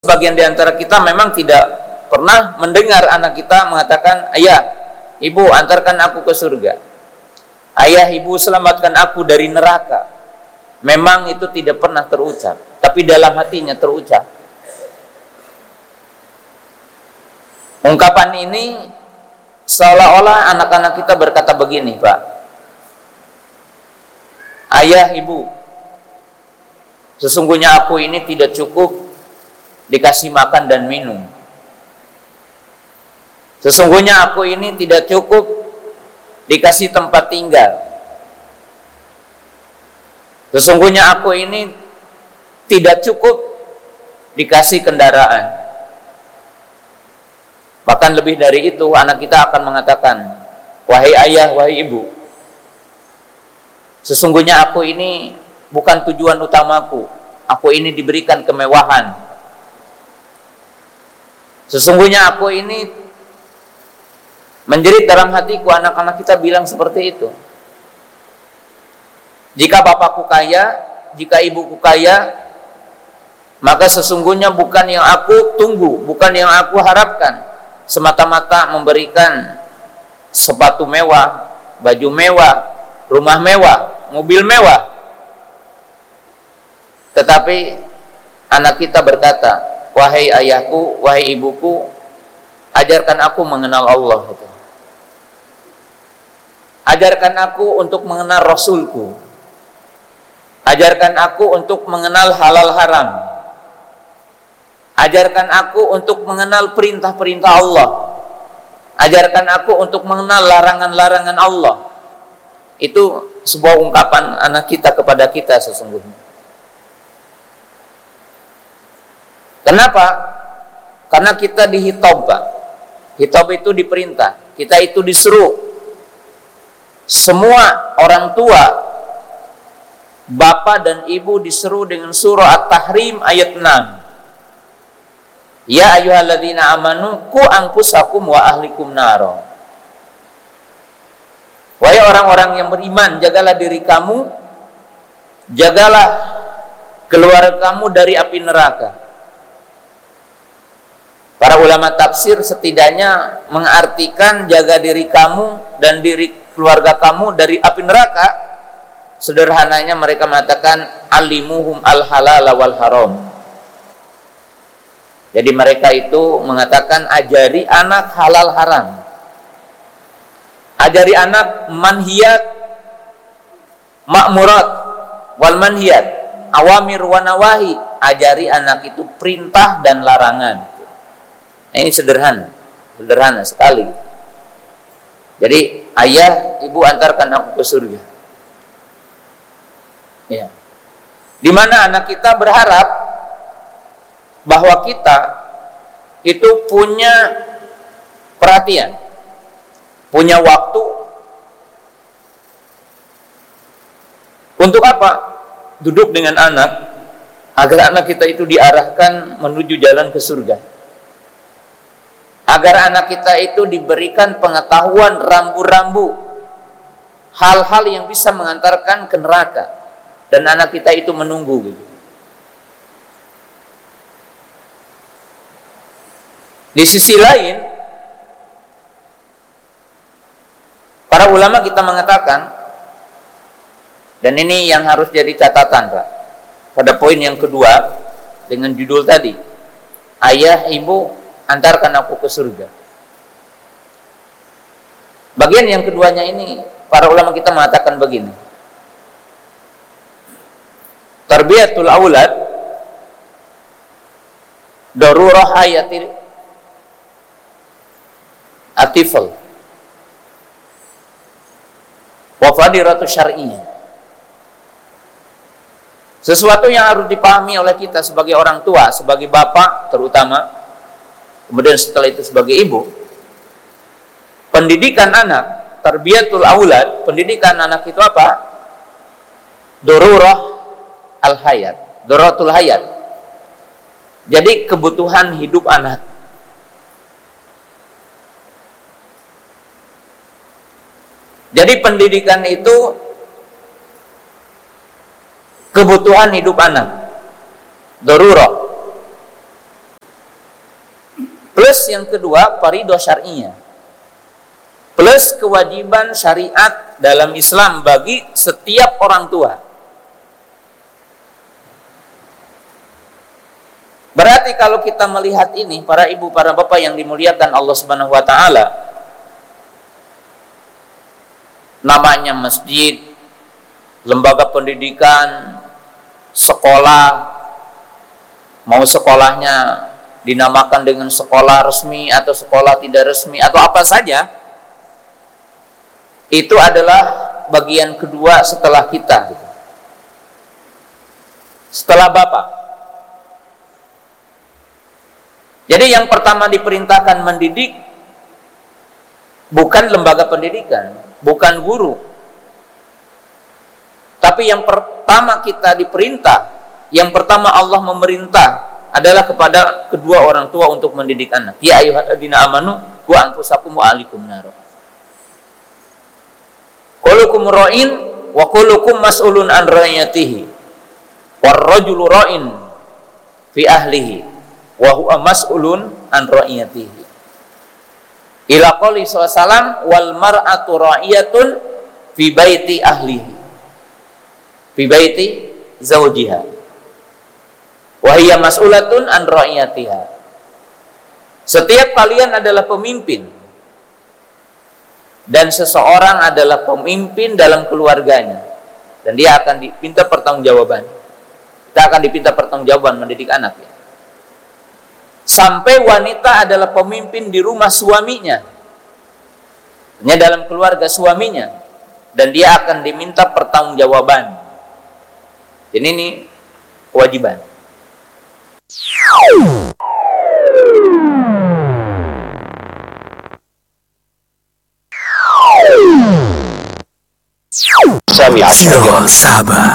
Sebagian di antara kita memang tidak pernah mendengar anak kita mengatakan, "Ayah, ibu antarkan aku ke surga. Ayah, ibu selamatkan aku dari neraka." Memang itu tidak pernah terucap, tapi dalam hatinya terucap. Ungkapan ini seolah-olah anak-anak kita berkata begini, Pak. "Ayah, ibu, sesungguhnya aku ini tidak cukup dikasih makan dan minum. Sesungguhnya aku ini tidak cukup dikasih tempat tinggal. Sesungguhnya aku ini tidak cukup dikasih kendaraan." Bahkan lebih dari itu, anak kita akan mengatakan, "Wahai ayah, wahai ibu, sesungguhnya aku ini bukan tujuan utamaku. Aku ini diberikan kemewahan. Sesungguhnya aku ini," menjerit dalam hatiku, anak-anak kita bilang seperti itu. "Jika bapakku kaya, jika ibuku kaya, maka sesungguhnya bukan yang aku tunggu, bukan yang aku harapkan, semata-mata memberikan sepatu mewah, baju mewah, rumah mewah, mobil mewah." Tetapi anak kita berkata, "Wahai ayahku, wahai ibuku, ajarkan aku mengenal Allah. Ajarkan aku untuk mengenal Rasulku. Ajarkan aku untuk mengenal halal haram. Ajarkan aku untuk mengenal perintah-perintah Allah. Ajarkan aku untuk mengenal larangan-larangan Allah." Itu sebuah ungkapan anak kita kepada kita sesungguhnya. Kenapa? Karena kita dihitob, Pak. Hitob itu diperintah, kita itu disuruh. Semua orang tua, bapak dan ibu disuruh dengan surah At-Tahrim ayat 6. "Ya ayyuhalladzina amanu qu anfusakum wa ahlikum naro." Wahai orang-orang yang beriman, jagalah diri kamu, jagalah keluarga kamu dari api neraka. Para ulama tafsir setidaknya mengartikan jaga diri kamu dan diri keluarga kamu dari api neraka. Sederhananya mereka mengatakan alimuhum al-halal wal haram. Jadi mereka itu mengatakan ajari anak halal haram. Ajari anak manhiyat ma'murat wal manhiyat, awamir wa nawahi. Ajari anak itu perintah dan larangan. Ini sederhana sekali. Jadi, ayah, ibu antarkan aku ke surga. Ya. Di mana anak kita berharap bahwa kita itu punya perhatian, punya waktu. Untuk apa? Duduk dengan anak, agar anak kita itu diarahkan menuju jalan ke surga. Agar anak kita itu diberikan pengetahuan rambu-rambu, hal-hal yang bisa mengantarkan ke neraka, dan anak kita itu menunggu gitu. Di sisi lain, para ulama kita mengatakan, dan ini yang harus jadi catatan, Pak, pada poin yang kedua dengan judul tadi, ayah, ibu, antarkan aku ke surga. Bagian yang keduanya ini, para ulama kita mengatakan begini, tarbiyatul aulad darurah hayatil atifal wa fadiratu syar'iyyah. Sesuatu yang harus dipahami oleh kita sebagai orang tua, sebagai bapak terutama, kemudian setelah itu sebagai ibu, pendidikan anak, tarbiyatul aulad, pendidikan anak itu apa? Darurah al-hayat, daruratul hayat. Jadi kebutuhan hidup anak. Jadi pendidikan itu kebutuhan hidup anak, darurah. Plus yang kedua, fardhu syar'iyah. Plus kewajiban syariat dalam Islam bagi setiap orang tua. Berarti kalau kita melihat ini, para ibu, para bapak yang dimuliakan Allah Subhanahu wa taala, namanya masjid, lembaga pendidikan, sekolah, mau sekolahnya dinamakan dengan sekolah resmi atau sekolah tidak resmi atau apa saja, itu adalah bagian kedua setelah kita, setelah bapak. Jadi yang pertama diperintahkan mendidik bukan lembaga pendidikan, bukan guru. Tapi yang pertama kita diperintah, yang pertama Allah memerintah adalah kepada kedua orang tua untuk mendidik anak. Ya ayyuhalladzina amanu qu anfusakum wa ahlikum nar. Kullukum ra'in wa kullukum mas'ulun an ra'iyatihi. War rajulu ra'in fi ahlihi wa huwa mas'ulun an ra'iyatihi. Ila qouli sallallahu wal mar'atu ra'iyatun fi baiti ahlihi, fi baiti zawjiha, wa hiya mas'ulatun an ra'iyatiha. Setiap kalian adalah pemimpin, dan seseorang adalah pemimpin dalam keluarganya, dan dia akan diminta pertanggungjawaban. Kita akan diminta pertanggungjawaban mendidik anak, ya. Sampai wanita adalah pemimpin di rumah suaminya, hanya dalam keluarga suaminya, dan dia akan diminta pertanggungjawaban. Jadi ini kewajiban. Sabar.